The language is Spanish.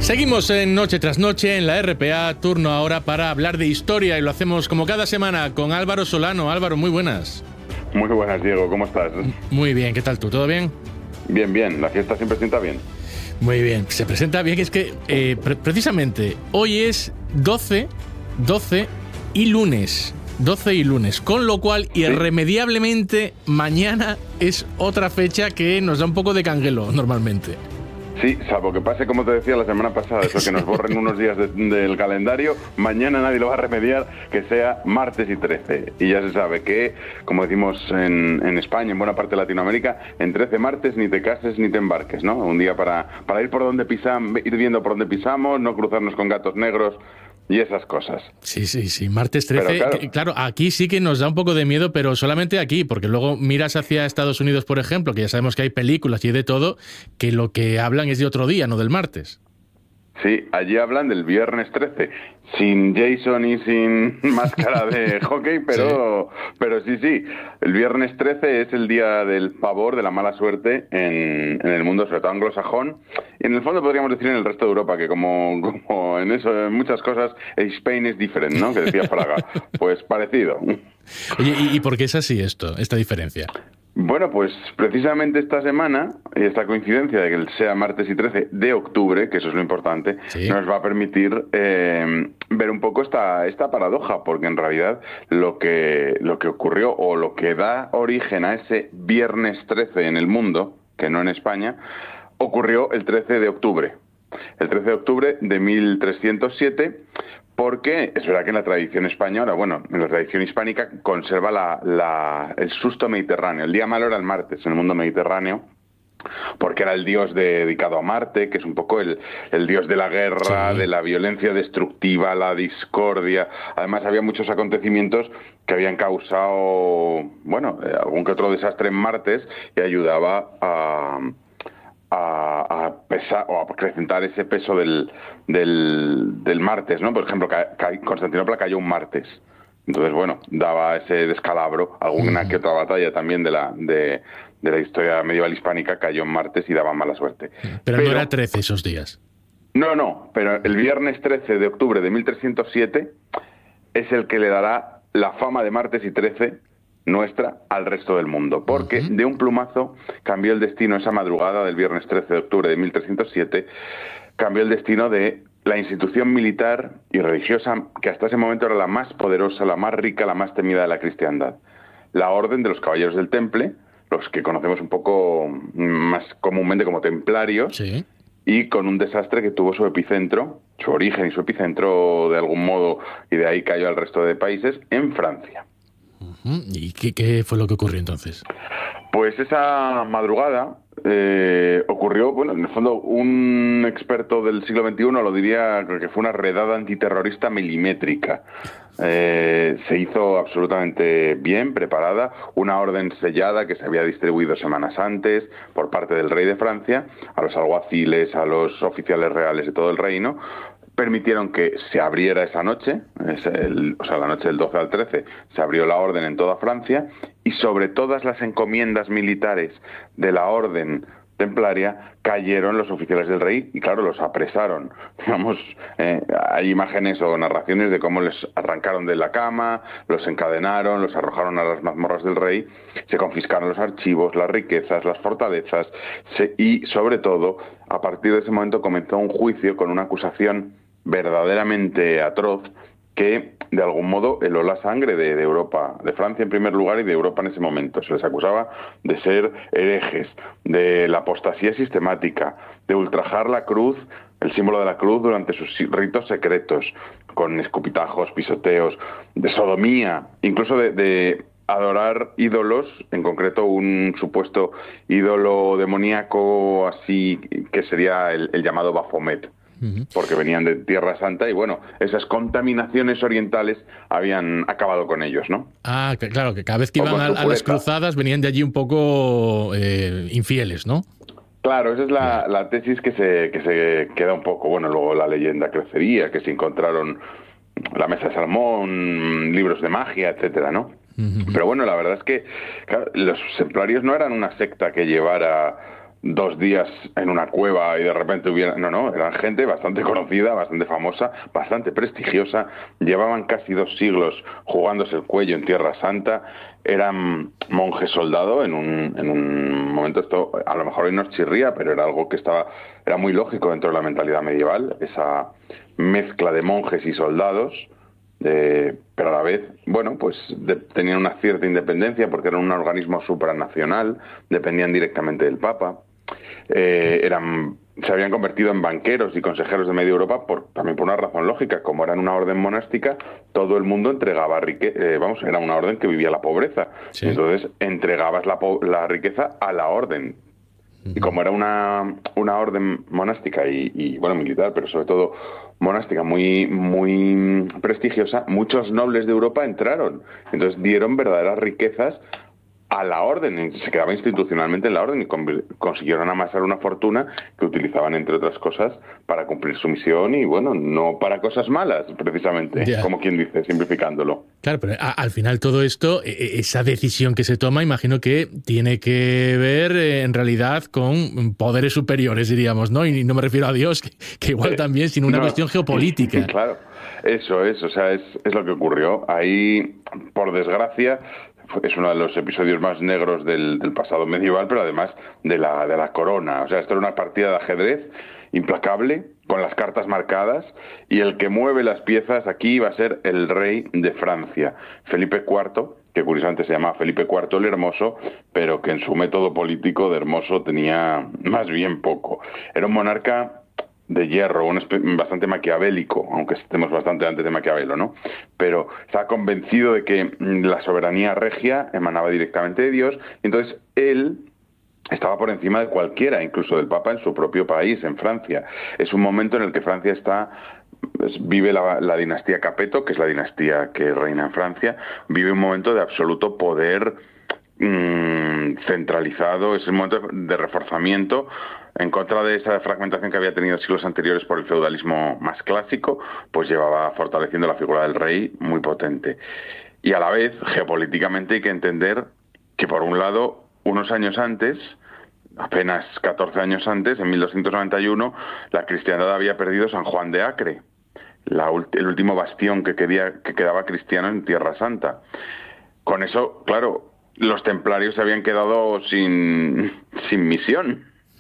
Seguimos en Noche tras Noche en la RPA, turno ahora para hablar de historia y lo hacemos como cada semana con Álvaro Solano. Álvaro, muy buenas. Muy buenas, Diego, ¿cómo estás? Muy bien, ¿qué tal tú? ¿Todo bien? Bien, bien, la fiesta siempre sienta bien. Muy bien, se presenta bien, es que precisamente hoy es 12 y lunes. 12 y lunes, con lo cual irremediablemente mañana es otra fecha que nos da un poco de canguelo normalmente. Sí, salvo que pase, como te decía la semana pasada, eso que nos borren unos días del calendario, mañana nadie lo va a remediar, que sea martes y 13. Y ya se sabe que, como decimos en España, en buena parte de Latinoamérica, en 13 martes ni te cases ni te embarques, ¿no? Un día para ir por donde ir viendo por dónde pisamos, no cruzarnos con gatos negros y esas cosas. Sí, martes 13. Pero claro, aquí sí que nos da un poco de miedo, pero solamente aquí, porque luego miras hacia Estados Unidos, por ejemplo, que ya sabemos que hay películas y de todo, que lo que hablan es de otro día, no del martes. Sí, allí hablan del viernes 13, sin Jason y sin máscara de hockey, pero sí, el viernes 13 es el día del pavor, de la mala suerte en el mundo, sobre todo anglosajón, y en el fondo podríamos decir en el resto de Europa, que como en eso, en muchas cosas, Spain is different, ¿no?, que decía Fraga, pues parecido. Oye, ¿y por qué es así esta diferencia? Bueno, pues precisamente esta semana, esta coincidencia de que sea martes y 13 de octubre, que eso es lo importante, ¿Sí? Nos va a permitir ver un poco esta paradoja, porque en realidad lo que ocurrió o lo que da origen a ese viernes 13 en el mundo, que no en España, ocurrió el 13 de octubre. El 13 de octubre de 1307, porque es verdad que en la tradición española, bueno, en la tradición hispánica, conserva el susto mediterráneo. El día malo era el martes en el mundo mediterráneo, porque era el dios dedicado a Marte, que es un poco el dios de la guerra, sí, de la violencia destructiva, la discordia. Además, había muchos acontecimientos que habían causado, bueno, algún que otro desastre en Martes y ayudaba a pesar o a acrecentar ese peso del martes, ¿no? Por ejemplo, Constantinopla cayó un martes. Entonces, bueno, daba ese descalabro. Alguna que otra batalla también de la historia medieval hispánica cayó en martes y daba mala suerte. Pero no era 13 esos días. No, pero el viernes 13 de octubre de 1307 es el que le dará la fama de martes y 13 nuestra al resto del mundo, porque de un plumazo cambió el destino esa madrugada del viernes 13 de octubre de 1307, cambió el destino de la institución militar y religiosa que hasta ese momento era la más poderosa, la más rica, la más temida de la cristiandad. La Orden de los Caballeros del Temple, los que conocemos un poco más comúnmente como templarios, Sí. Y con un desastre que tuvo su epicentro, su origen y su epicentro de algún modo, y de ahí cayó al resto de países, en Francia. ¿Y qué fue lo que ocurrió entonces? Pues esa madrugada ocurrió, bueno, en el fondo un experto del siglo XXI lo diría que fue una redada antiterrorista milimétrica. Se hizo absolutamente bien, preparada, una orden sellada que se había distribuido semanas antes por parte del rey de Francia a los alguaciles, a los oficiales reales de todo el reino. Permitieron que se abriera esa noche, la noche del 12 al 13, se abrió la orden en toda Francia y sobre todas las encomiendas militares de la orden templaria cayeron los oficiales del rey y, claro, los apresaron. Digamos, hay imágenes o narraciones de cómo les arrancaron de la cama, los encadenaron, los arrojaron a las mazmorras del rey, se confiscaron los archivos, las riquezas, las fortalezas y, sobre todo, a partir de ese momento comenzó un juicio con una acusación verdaderamente atroz que, de algún modo, heló la sangre de Europa, de Francia en primer lugar y de Europa en ese momento. Se les acusaba de ser herejes, de la apostasía sistemática, de ultrajar la cruz, el símbolo de la cruz, durante sus ritos secretos, con escupitajos, pisoteos, de sodomía, incluso de adorar ídolos, en concreto un supuesto ídolo demoníaco, así que sería el llamado Baphomet, porque venían de Tierra Santa y, bueno, esas contaminaciones orientales habían acabado con ellos, ¿no? Ah, claro, que cada vez que iban a las cruzadas venían de allí un poco infieles, ¿no? Claro, esa es la tesis que se queda un poco. Bueno, luego la leyenda crecería, que se encontraron la mesa de salmón, libros de magia, etcétera, ¿no? Pero bueno, la verdad es que, claro, los templarios no eran una secta que llevara 2 días en una cueva y de repente hubiera... No, eran gente bastante conocida, bastante famosa, bastante prestigiosa, llevaban casi 2 siglos jugándose el cuello en Tierra Santa, eran monjes soldado en un momento. Esto a lo mejor hoy nos chirría, pero era algo que era muy lógico dentro de la mentalidad medieval, esa mezcla de monjes y soldados. Pero a la vez, bueno, pues tenían una cierta independencia porque eran un organismo supranacional, dependían directamente del Papa, se habían convertido en banqueros y consejeros de media Europa también por una razón lógica. Como eran una orden monástica, todo el mundo entregaba riqueza, era una orden que vivía la pobreza, sí. Entonces entregabas la riqueza a la orden. Y como era una orden monástica y bueno, militar, pero sobre todo monástica muy, muy prestigiosa, muchos nobles de Europa entraron. Entonces dieron verdaderas riquezas a la orden, se quedaba institucionalmente en la orden y consiguieron amasar una fortuna que utilizaban, entre otras cosas, para cumplir su misión y, bueno, no para cosas malas, precisamente, como quien dice, simplificándolo. Claro, pero al final todo esto, esa decisión que se toma, imagino que tiene que ver en realidad con poderes superiores, diríamos, ¿no? Y no me refiero a Dios, que igual también, sino una cuestión geopolítica. Claro, eso es, o sea, es lo que ocurrió. Ahí, por desgracia, es uno de los episodios más negros del pasado medieval, pero además de la corona. O sea, esto era una partida de ajedrez implacable, con las cartas marcadas, y el que mueve las piezas aquí va a ser el rey de Francia, Felipe IV, que curiosamente se llamaba Felipe IV el Hermoso, pero que en su método político de hermoso tenía más bien poco. Era un monarca de hierro, bastante maquiavélico, aunque estemos bastante antes de Maquiavelo, ¿no? Pero estaba convencido de que la soberanía regia emanaba directamente de Dios, y entonces él estaba por encima de cualquiera, incluso del Papa en su propio país, en Francia. Es un momento en el que Francia vive la dinastía Capeto, que es la dinastía que reina en Francia, vive un momento de absoluto poder centralizado, es el momento de reforzamiento en contra de esa fragmentación que había tenido siglos anteriores por el feudalismo más clásico, pues llevaba fortaleciendo la figura del rey muy potente. Y a la vez, geopolíticamente hay que entender que, por un lado, unos años antes, apenas 14 años antes, en 1291, la cristiandad había perdido San Juan de Acre, el último bastión que quedaba cristiano en Tierra Santa. Con eso, claro, los templarios se habían quedado sin misión.